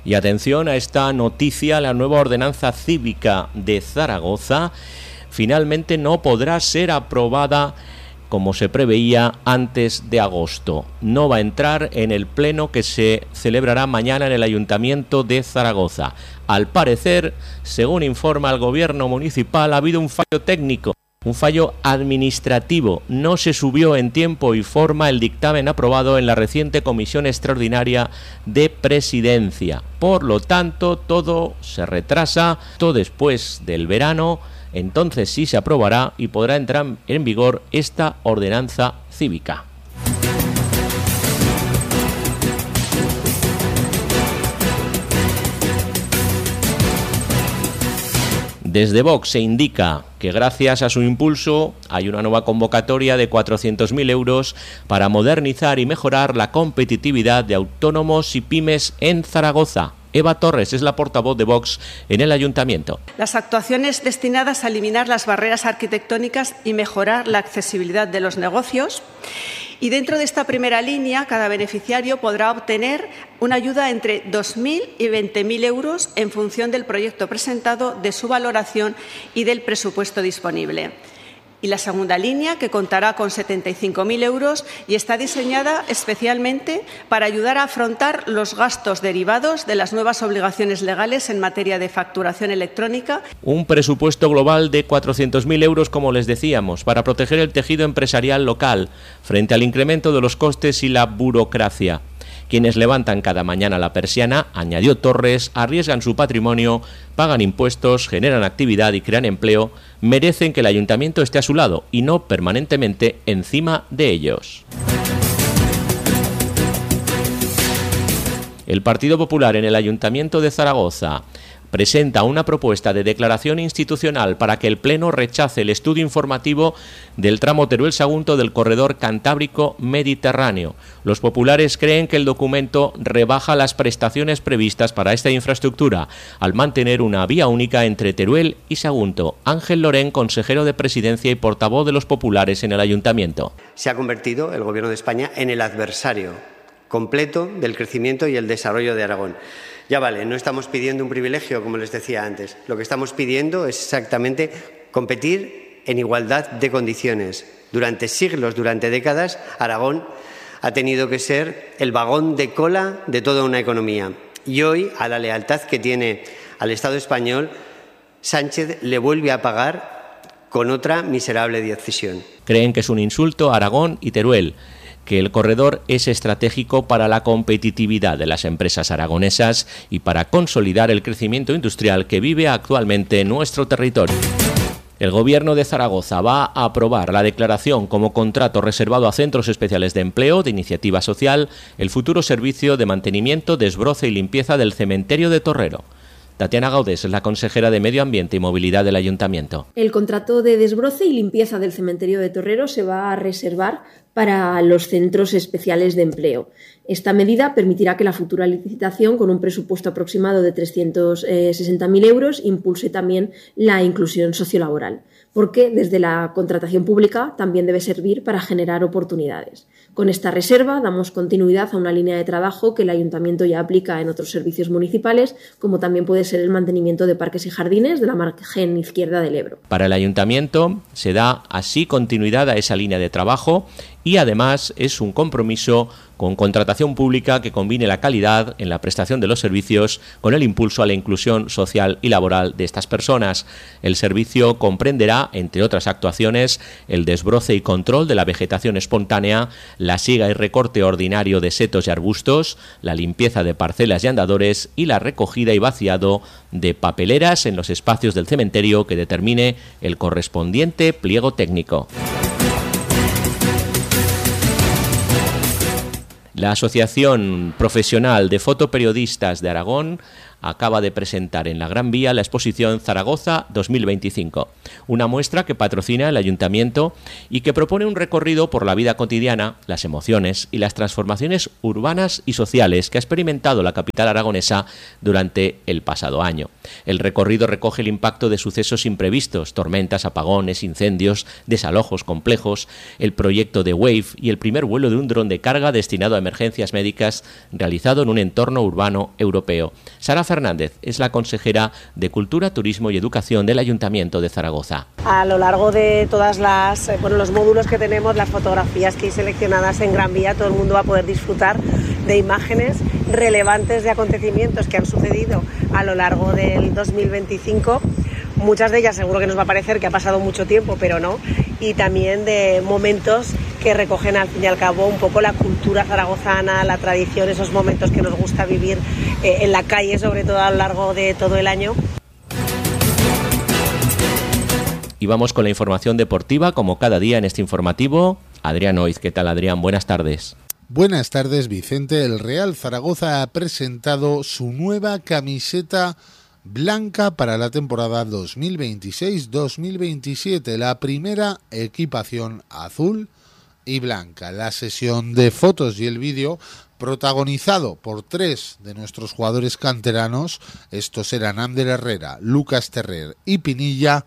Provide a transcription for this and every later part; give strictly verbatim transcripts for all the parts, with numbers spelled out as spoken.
Y atención a esta noticia, la nueva ordenanza cívica de Zaragoza finalmente no podrá ser aprobada como se preveía antes de agosto. No va a entrar en el pleno que se celebrará mañana en el Ayuntamiento de Zaragoza. Al parecer, según informa el gobierno municipal, ha habido un fallo técnico, un fallo administrativo. No se subió en tiempo y forma el dictamen aprobado en la reciente Comisión Extraordinaria de Presidencia. Por lo tanto, todo se retrasa, todo después del verano. Entonces sí se aprobará y podrá entrar en vigor esta ordenanza cívica. Desde Vox se indica que gracias a su impulso hay una nueva convocatoria de cuatrocientos mil euros para modernizar y mejorar la competitividad de autónomos y pymes en Zaragoza. Eva Torres es la portavoz de Vox en el Ayuntamiento. Las actuaciones destinadas a eliminar las barreras arquitectónicas y mejorar la accesibilidad de los negocios. Y dentro de esta primera línea, cada beneficiario podrá obtener una ayuda entre dos mil y veinte mil euros en función del proyecto presentado, de su valoración y del presupuesto disponible. Y la segunda línea, que contará con setenta y cinco mil euros y está diseñada especialmente para ayudar a afrontar los gastos derivados de las nuevas obligaciones legales en materia de facturación electrónica. Un presupuesto global de cuatrocientos mil euros, como les decíamos, para proteger el tejido empresarial local frente al incremento de los costes y la burocracia. Quienes levantan cada mañana la persiana, añadió Torres, arriesgan su patrimonio, pagan impuestos, generan actividad y crean empleo, merecen que el ayuntamiento esté a su lado y no permanentemente encima de ellos. El Partido Popular en el Ayuntamiento de Zaragoza presenta una propuesta de declaración institucional para que el Pleno rechace el estudio informativo del tramo Teruel-Sagunto del corredor Cantábrico Mediterráneo. Los populares creen que el documento rebaja las prestaciones previstas para esta infraestructura al mantener una vía única entre Teruel y Sagunto. Ángel Lorén, consejero de Presidencia y portavoz de los populares en el Ayuntamiento. Se ha convertido el Gobierno de España en el adversario completo del crecimiento y el desarrollo de Aragón. Ya vale, no estamos pidiendo un privilegio, como les decía antes. Lo que estamos pidiendo es exactamente competir en igualdad de condiciones. Durante siglos, durante décadas, Aragón ha tenido que ser el vagón de cola de toda una economía. Y hoy, a la lealtad que tiene al Estado español, Sánchez le vuelve a pagar con otra miserable decisión. Creen que es un insulto a Aragón y Teruel, que el corredor es estratégico para la competitividad de las empresas aragonesas y para consolidar el crecimiento industrial que vive actualmente en nuestro territorio. El Gobierno de Zaragoza va a aprobar la declaración como contrato reservado a centros especiales de empleo de iniciativa social el futuro servicio de mantenimiento, desbroce y limpieza del cementerio de Torrero. Tatiana Gaudés es la consejera de Medio Ambiente y Movilidad del Ayuntamiento. El contrato de desbroce y limpieza del cementerio de Torrero se va a reservar para los centros especiales de empleo. Esta medida permitirá que la futura licitación, con un presupuesto aproximado de trescientos sesenta mil euros, impulse también la inclusión sociolaboral, porque desde la contratación pública también debe servir para generar oportunidades. Con esta reserva damos continuidad a una línea de trabajo que el Ayuntamiento ya aplica en otros servicios municipales, como también puede ser el mantenimiento de parques y jardines de la margen izquierda del Ebro. Para el Ayuntamiento se da así continuidad a esa línea de trabajo y además es un compromiso con contratación pública que combine la calidad en la prestación de los servicios con el impulso a la inclusión social y laboral de estas personas. El servicio comprenderá, entre otras actuaciones, el desbroce y control de la vegetación espontánea, la siega y recorte ordinario de setos y arbustos, la limpieza de parcelas y andadores y la recogida y vaciado de papeleras en los espacios del cementerio que determine el correspondiente pliego técnico. La Asociación Profesional de Fotoperiodistas de Aragón acaba de presentar en la Gran Vía la exposición Zaragoza dos mil veinticinco, una muestra que patrocina el Ayuntamiento y que propone un recorrido por la vida cotidiana, las emociones y las transformaciones urbanas y sociales que ha experimentado la capital aragonesa durante el pasado año. El recorrido recoge el impacto de sucesos imprevistos, tormentas, apagones, incendios, desalojos complejos, el proyecto de Wave y el primer vuelo de un dron de carga destinado a emergencias médicas realizado en un entorno urbano europeo. Sara Fernández es la consejera de Cultura, Turismo y Educación del Ayuntamiento de Zaragoza. A lo largo de todas las, bueno, los módulos que tenemos, las fotografías que hay seleccionadas en Gran Vía, todo el mundo va a poder disfrutar de imágenes relevantes de acontecimientos que han sucedido a lo largo del dos mil veinticinco. Muchas de ellas seguro que nos va a parecer que ha pasado mucho tiempo, pero no, y también de momentos que recogen al fin y al cabo un poco la cultura zaragozana, la tradición, esos momentos que nos gusta vivir eh, en la calle, sobre todo a lo largo de todo el año. Y vamos con la información deportiva, como cada día en este informativo. Adrián Oiz, ¿qué tal, Adrián? Buenas tardes. Buenas tardes, Vicente. El Real Zaragoza ha presentado su nueva camiseta blanca para la temporada dos mil veintiséis dos mil veintisiete, la primera equipación azul y blanca. La sesión de fotos y el vídeo, protagonizado por tres de nuestros jugadores canteranos, estos eran Ander Herrera, Lucas Terrer y Pinilla,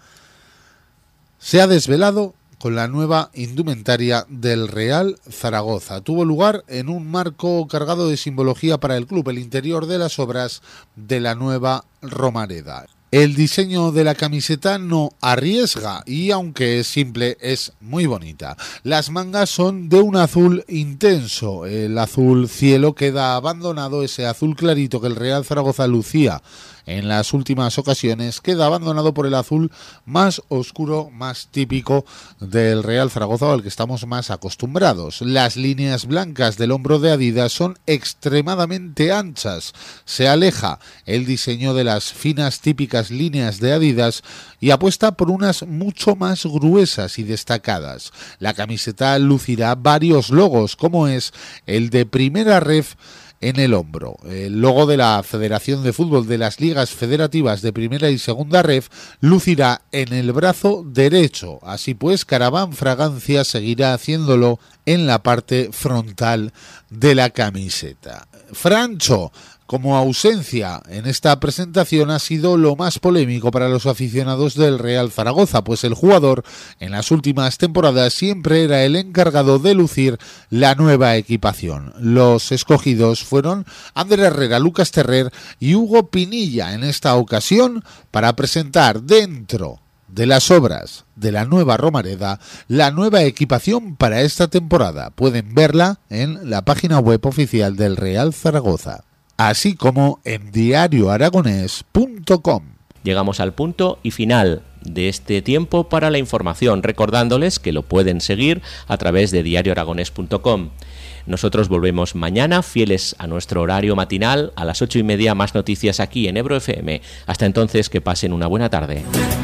se ha desvelado con la nueva indumentaria del Real Zaragoza. Tuvo lugar en un marco cargado de simbología para el club, el interior de las obras de la nueva Romareda. El diseño de la camiseta no arriesga y, aunque es simple, es muy bonita. Las mangas son de un azul intenso. El azul cielo queda abandonado, ese azul clarito que el Real Zaragoza lucía en las últimas ocasiones, queda abandonado por el azul más oscuro, más típico del Real Zaragoza, al que estamos más acostumbrados. Las líneas blancas del hombro de Adidas son extremadamente anchas. Se aleja el diseño de las finas típicas líneas de Adidas y apuesta por unas mucho más gruesas y destacadas. La camiseta lucirá varios logos, como es el de Primera Ref en el hombro. El logo de la Federación de Fútbol de las Ligas Federativas de Primera y Segunda Ref lucirá en el brazo derecho. Así pues, Caravan Fragancia seguirá haciéndolo en la parte frontal de la camiseta. Francho, como ausencia en esta presentación, ha sido lo más polémico para los aficionados del Real Zaragoza, pues el jugador en las últimas temporadas siempre era el encargado de lucir la nueva equipación. Los escogidos fueron Ander Herrera, Lucas Terrer y Hugo Pinilla en esta ocasión para presentar dentro de las obras de la nueva Romareda la nueva equipación para esta temporada. Pueden verla en la página web oficial del Real Zaragoza, así como en diario aragonés punto com. Llegamos al punto y final de este tiempo para la información, recordándoles que lo pueden seguir a través de diario aragonés punto com. Nosotros volvemos mañana, fieles a nuestro horario matinal, a las ocho y media, más noticias aquí en Ebro F M. Hasta entonces, que pasen una buena tarde.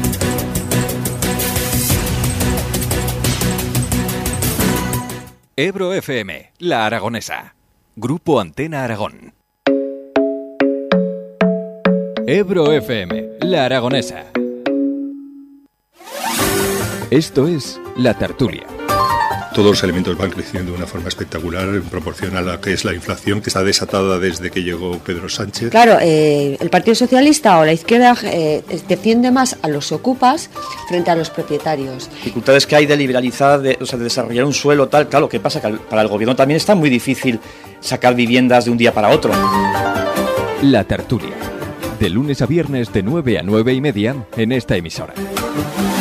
Ebro F M, La Aragonesa. Grupo Antena Aragón. Ebro F M, La Aragonesa. Esto es La Tertulia. Todos los elementos van creciendo de una forma espectacular en proporción a la que es la inflación, que está desatada desde que llegó Pedro Sánchez. Claro, eh, el Partido Socialista o la izquierda eh, defiende más a los ocupas frente a los propietarios. Dificultades que hay de liberalizar, de, o sea, de desarrollar un suelo tal, claro, ¿qué pasa? Que para el gobierno también está muy difícil sacar viviendas de un día para otro. La Tertulia, de lunes a viernes de nueve a nueve y media en esta emisora.